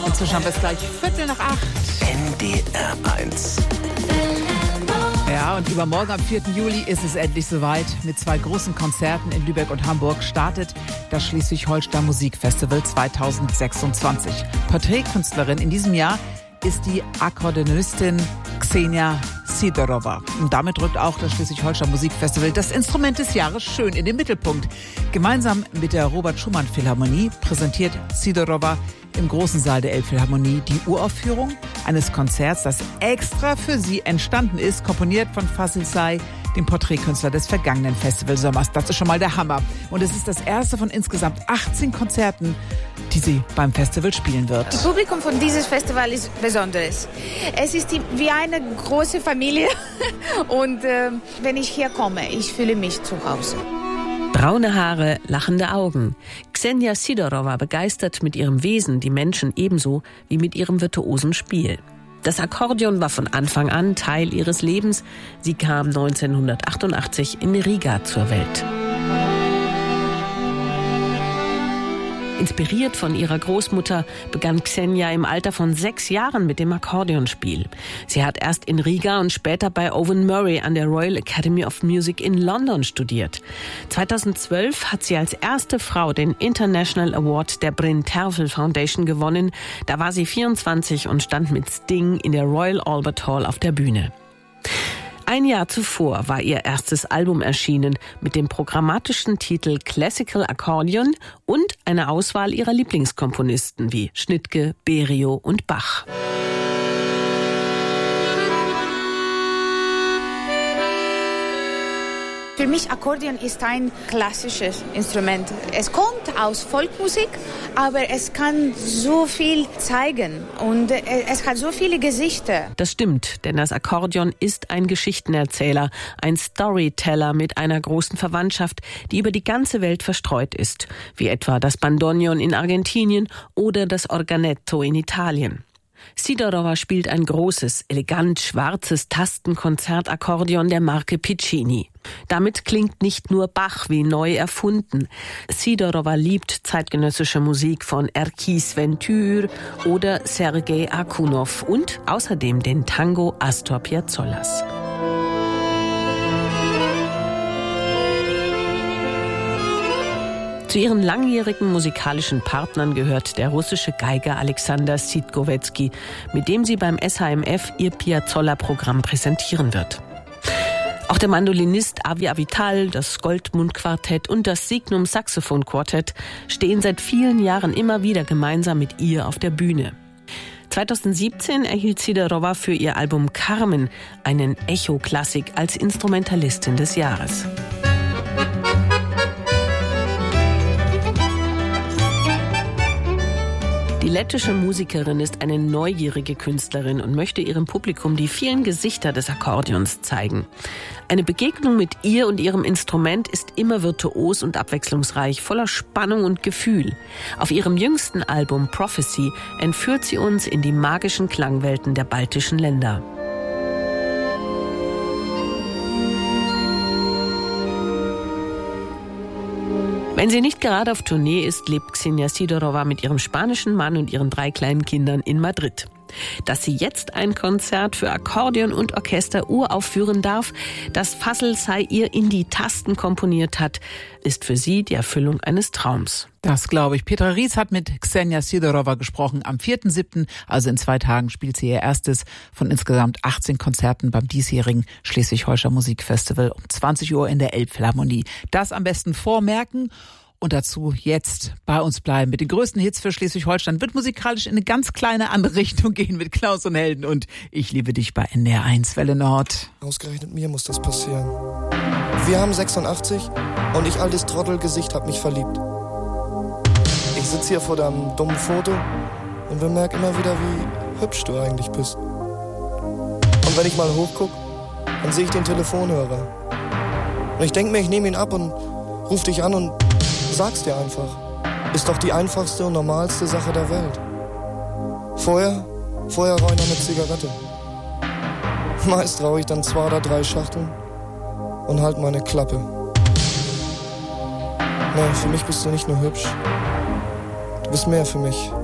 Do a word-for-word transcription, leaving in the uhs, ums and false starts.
Inzwischen haben wir es gleich Viertel nach acht. N D R eins. Ja, und übermorgen am vierten Juli ist es endlich soweit. Mit zwei großen Konzerten in Lübeck und Hamburg startet das Schleswig-Holstein Musikfestival zweitausendsechsundzwanzig. Porträtkünstlerin in diesem Jahr ist die Akkordeonistin Ksenia Sidorova. Und damit rückt auch das Schleswig-Holstein Musikfestival das Instrument des Jahres schön in den Mittelpunkt. Gemeinsam mit der Robert-Schumann-Philharmonie präsentiert Sidorova im großen Saal der Elbphilharmonie die Uraufführung eines Konzerts, das extra für sie entstanden ist, komponiert von Fazil Say, dem Porträtkünstler des vergangenen Festivalsommers. Das ist schon mal der Hammer. Und es ist das erste von insgesamt achtzehn Konzerten, die sie beim Festival spielen wird. Das Publikum von diesem Festival ist besonderes. Es ist wie eine große Familie und äh, wenn ich hier komme, ich fühle mich zu Hause. Braune Haare, lachende Augen. Ksenia Sidorova begeistert mit ihrem Wesen die Menschen ebenso wie mit ihrem virtuosen Spiel. Das Akkordeon war von Anfang an Teil ihres Lebens. Sie kam neunzehnhundertachtundachtzig in Riga zur Welt. Inspiriert von ihrer Großmutter begann Ksenia im Alter von sechs Jahren mit dem Akkordeonspiel. Sie hat erst in Riga und später bei Owen Murray an der Royal Academy of Music in London studiert. zweitausendzwölf hat sie als erste Frau den International Award der Bryn Terfel Foundation gewonnen. Da war sie vierundzwanzig und stand mit Sting in der Royal Albert Hall auf der Bühne. Ein Jahr zuvor war ihr erstes Album erschienen mit dem programmatischen Titel Classical Accordion und einer Auswahl ihrer Lieblingskomponisten wie Schnittke, Berio und Bach. Für mich Akkordeon ist ein klassisches Instrument. Es kommt aus Volksmusik, aber es kann so viel zeigen und es hat so viele Gesichter. Das stimmt, denn das Akkordeon ist ein Geschichtenerzähler, ein Storyteller mit einer großen Verwandtschaft, die über die ganze Welt verstreut ist, wie etwa das Bandoneon in Argentinien oder das Organetto in Italien. Sidorova spielt ein großes, elegant schwarzes Tastenkonzertakkordeon der Marke Piccini. Damit klingt nicht nur Bach wie neu erfunden. Sidorova liebt zeitgenössische Musik von Erkis Ventür oder Sergei Akunov und außerdem den Tango Astor Piazzollás. Zu ihren langjährigen musikalischen Partnern gehört der russische Geiger Alexander Sitkovetsky, mit dem sie beim S H M F ihr Piazzolla-Programm präsentieren wird. Auch der Mandolinist Avi Avital, das Goldmund-Quartett und das Signum-Saxophon-Quartett stehen seit vielen Jahren immer wieder gemeinsam mit ihr auf der Bühne. zweitausendsiebzehn erhielt Sidorova für ihr Album Carmen einen Echo-Klassik als Instrumentalistin des Jahres. Die lettische Musikerin ist eine neugierige Künstlerin und möchte ihrem Publikum die vielen Gesichter des Akkordeons zeigen. Eine Begegnung mit ihr und ihrem Instrument ist immer virtuos und abwechslungsreich, voller Spannung und Gefühl. Auf ihrem jüngsten Album Prophecy entführt sie uns in die magischen Klangwelten der baltischen Länder. Wenn sie nicht gerade auf Tournee ist, lebt Ksenia Sidorova mit ihrem spanischen Mann und ihren drei kleinen Kindern in Madrid. Dass sie jetzt ein Konzert für Akkordeon und Orchester uraufführen darf, das Fazil Say ihr in die Tasten komponiert hat, ist für sie die Erfüllung eines Traums. Das glaube ich. Petra Ries hat mit Ksenia Sidorova gesprochen. Am vierten siebten, also in zwei Tagen, spielt sie ihr erstes von insgesamt achtzehn Konzerten beim diesjährigen Schleswig-Holstein Musikfestival um zwanzig Uhr in der Elbphilharmonie. Das am besten vormerken. Und dazu jetzt bei uns bleiben. Mit den größten Hits für Schleswig-Holstein wird musikalisch in eine ganz kleine andere Richtung gehen mit Klaus und Helden und Ich liebe dich bei N D R eins Welle Nord. Ausgerechnet mir muss das passieren. Wir haben sechsundachtzig und ich, altes Trottelgesicht, hab mich verliebt. Ich sitz hier vor deinem dummen Foto und bemerk immer wieder, wie hübsch du eigentlich bist. Und wenn ich mal hochguck, dann sehe ich den Telefonhörer. Und ich denk mir, ich nehme ihn ab und ruf dich an und sag's dir einfach. Ist doch die einfachste und normalste Sache der Welt. Vorher, vorher rauch ich noch eine Zigarette. Meist rauch ich dann zwei oder drei Schachteln und halt meine Klappe. Nee, für mich bist du nicht nur hübsch. Du bist mehr für mich.